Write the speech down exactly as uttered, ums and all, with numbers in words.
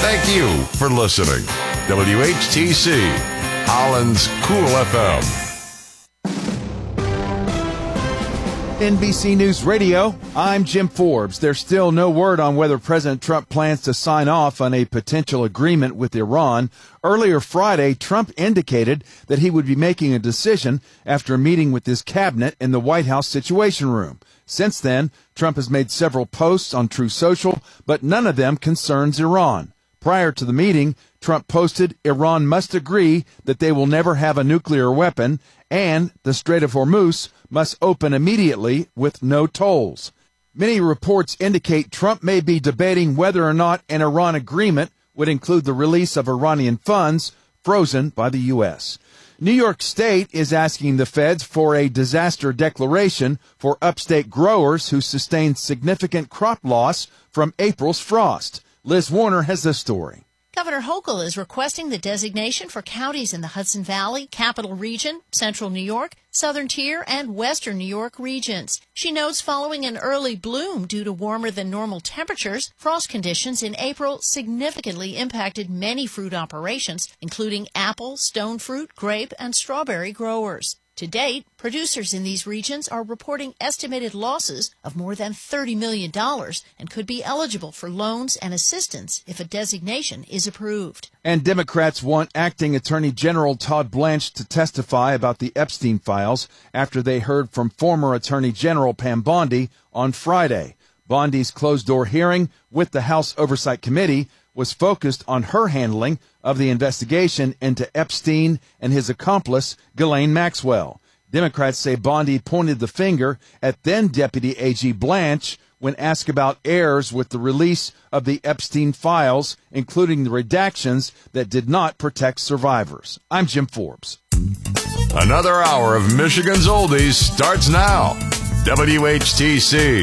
Thank you for listening. W H T C, Holland's Cool F M. N B C News Radio, I'm Jim Forbes. There's still no word on whether President Trump plans to sign off on a potential agreement with Iran. Earlier Friday, Trump indicated that he would be making a decision after a meeting with his cabinet in the White House Situation Room. Since then, Trump has made several posts on Truth Social, but none of them concerns Iran. Prior to the meeting, Trump posted Iran must agree that they will never have a nuclear weapon and the Strait of Hormuz must open immediately with no tolls. Many reports indicate Trump may be debating whether or not an Iran agreement would include the release of Iranian funds frozen by the U S. New York State is asking the feds for a disaster declaration for upstate growers who sustained significant crop loss from April's frost. Liz Warner has this story. Governor Hochul is requesting the designation for counties in the Hudson Valley, Capital Region, Central New York, Southern Tier, and Western New York regions. She notes following an early bloom due to warmer than normal temperatures, frost conditions in April significantly impacted many fruit operations, including apple, stone fruit, grape, and strawberry growers. To date, producers in these regions are reporting estimated losses of more than thirty million dollars and could be eligible for loans and assistance if a designation is approved. And Democrats want Acting Attorney General Todd Blanche to testify about the Epstein files after they heard from former Attorney General Pam Bondi on Friday. Bondi's closed-door hearing with the House Oversight Committee was focused on her handling of the investigation into Epstein and his accomplice, Ghislaine Maxwell. Democrats say Bondi pointed the finger at then-Deputy A G Blanche when asked about errors with the release of the Epstein files, including the redactions that did not protect survivors. I'm Jim Forbes. Another hour of Michigan's Oldies starts now. W H T C.